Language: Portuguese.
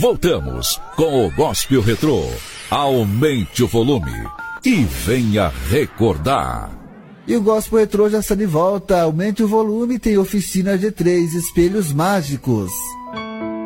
Voltamos com o Gospel Retrô. Aumente o volume e venha recordar. E o Gospel Retrô já está de volta. Aumente o volume, tem oficina G3, espelhos mágicos.